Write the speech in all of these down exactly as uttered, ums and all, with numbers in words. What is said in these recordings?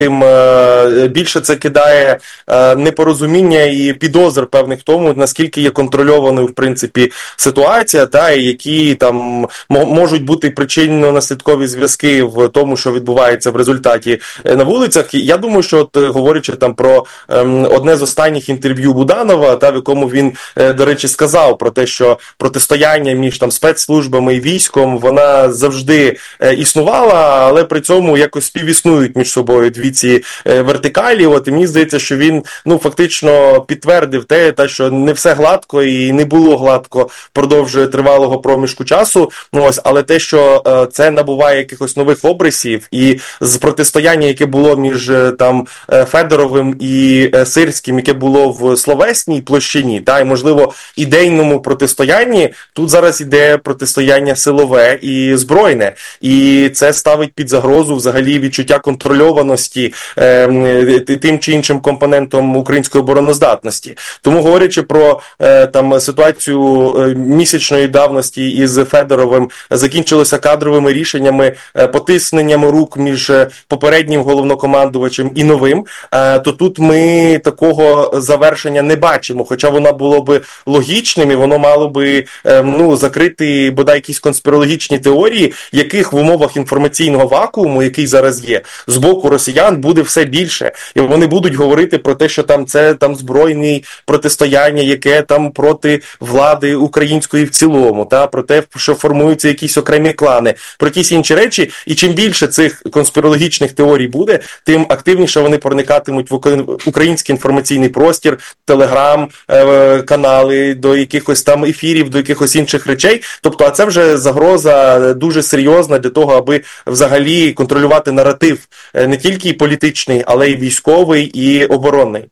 тим більше це кидає непорозуміння і підозр певних в тому, наскільки є контрольованою, в принципі, ситуація, та, і які там можуть бути причинно-наслідкові зв'язки в тому, що відбувається в результаті на вулицях. Я думаю, що от, говорячи там про ем, одне з останніх інтерв'ю Буданова, та, в якому він, е, до речі, сказав про те, що протистояння між там спецслужбами і військом, вона завжди е, існувала, але при цьому якось співіснують між собою дві ці е, вертикалі. От, і мені здається, що він, ну, фактично підтвердив те, та, що не все гладко і не було гладко впродовж тривалого проміжку часу. Ось, але те, що е, це набуває якихось нових обрисів, і з протистояння, яке було між е, там е, Федоровим і е, Сирським, яке було в словесній площині, та, і, можливо, ідейному протистоянні, тут зараз іде протистояння силове і збройне. І це ставить під загрозу взагалі відчуття контрольованості е, тим чи іншим компонентом української обороноздатності. Тому, говорячи про е, там ситуацію е, місячної давності із Федоровим, закінчилося кадровими рішеннями, е, потисненнями рук між попереднім головнокомандувачем і новим, е, то тут ми такого завершення не бачимо, хоча воно було би логічним і воно мало би е, ну, закрити бодай якісь конспірологічні теорії, яких в умовах інформаційного вакууму, який зараз є, з боку росіян буде все більше. І вони будуть говорити про те, що там це там збройне протистояння, яке там проти влади української в цілому, та про те, що формуються якісь окремі клани, про якісь інші речі. І чим більше цих конспірологічних теорій буде, тим активніше вони проникатимуть в український інформаційний простір, телеграм-канали, до якихось там ефірів, до якихось інших речей. Тобто, а це вже загроза дуже серйозна для того, аби взагалі контролювати наратив не тільки політичний, але й військовий і оборонний.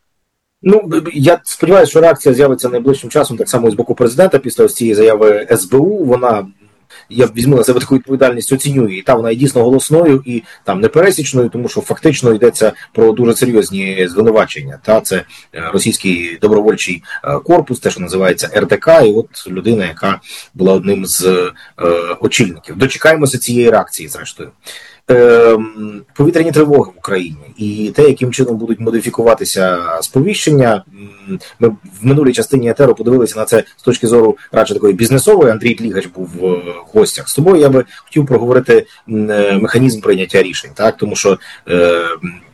Ну, я сподіваюся, що реакція з'явиться найближчим часом, так само і з боку президента, після ось цієї заяви ес бе у. Вона, я візьму на себе таку відповідальність, оцінюю, і та вона є дійсно голосною і там непересічною, тому що фактично йдеться про дуже серйозні звинувачення. Та це російський добровольчий корпус, те, що називається ер де ка, і от людина, яка була одним з е, очільників. Дочекаємося цієї реакції, зрештою. Повітряні тривоги в Україні і те, яким чином будуть модифікуватися сповіщення. Ми в минулій частині етеру подивилися на це з точки зору радше такої бізнесової. Андрій Тлігач був в гостях. З тобою я би хотів проговорити механізм прийняття рішень, так? Тому що е,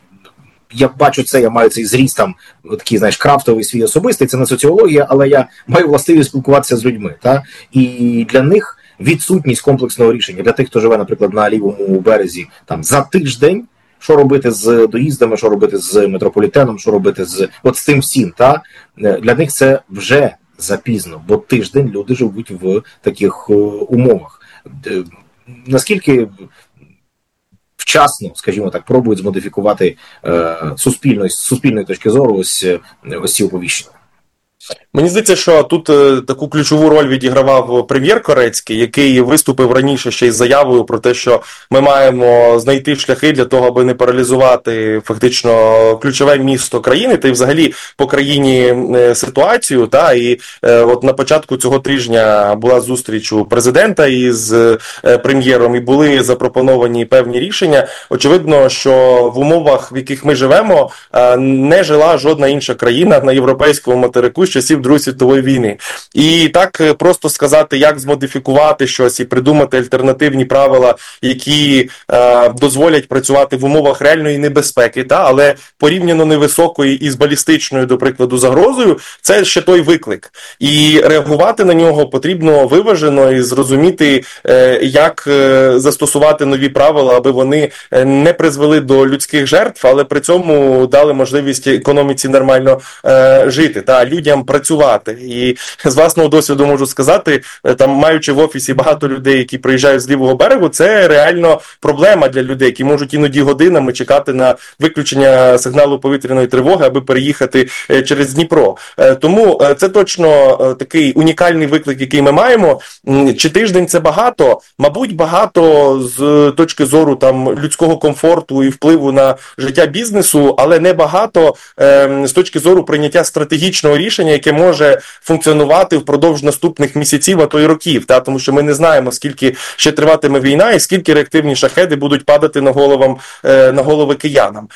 я бачу це, я маю цей зріст там, такий, знаєш, крафтовий свій особистий, це не соціологія, але я маю властивість спілкуватися з людьми. Так? І для них відсутність комплексного рішення для тих, хто живе, наприклад, на лівому березі, там за тиждень, що робити з доїздами, що робити з метрополітеном, що робити з от з тим всім, та для них це вже запізно, бо тиждень люди живуть в таких умовах. Наскільки вчасно, скажімо так, пробують змодифікувати е, суспільно, з суспільної точки зору ось, ось ці оповіщення? Мені здається, що тут е, таку ключову роль відігравав прем'єр Корецький, який виступив раніше ще із заявою про те, що ми маємо знайти шляхи для того, аби не паралізувати фактично ключове місто країни, та й взагалі по країні е, ситуацію. Та, і е, от на початку цього тижня була зустріч у президента із е, прем'єром, і були запропоновані певні рішення. Очевидно, що в умовах, в яких ми живемо, е, не жила жодна інша країна на європейському материку з часів Другої світової війни. І так просто сказати, як змодифікувати щось і придумати альтернативні правила, які е, дозволять працювати в умовах реальної небезпеки, та, але порівняно невисокої із балістичною, до прикладу, загрозою, це ще той виклик. І реагувати на нього потрібно виважено і зрозуміти, е, як е, застосувати нові правила, аби вони не призвели до людських жертв, але при цьому дали можливість економіці нормально е, жити, та, людям працювати. І з власного досвіду можу сказати, там, маючи в офісі багато людей, які приїжджають з лівого берегу, це реально проблема для людей, які можуть іноді годинами чекати на виключення сигналу повітряної тривоги, аби переїхати через Дніпро. Тому це точно такий унікальний виклик, який ми маємо. Чи тиждень це багато? Мабуть, багато з точки зору там людського комфорту і впливу на життя бізнесу, але не багато з точки зору прийняття стратегічного рішення, яке може функціонувати впродовж наступних місяців, а то й років, та? Тому що ми не знаємо, скільки ще триватиме війна і скільки реактивні шахеди будуть падати на головам, на голови киянам.